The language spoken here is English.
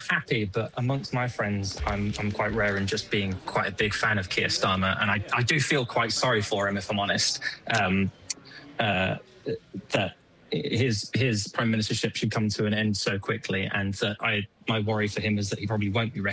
happy, but amongst my friends, I'm quite rare in just being quite a big fan of Keir Starmer, and I do feel quite sorry for him, if I'm honest. Uh, that his prime ministership should come to an end so quickly, and that my worry for him is that he probably won't be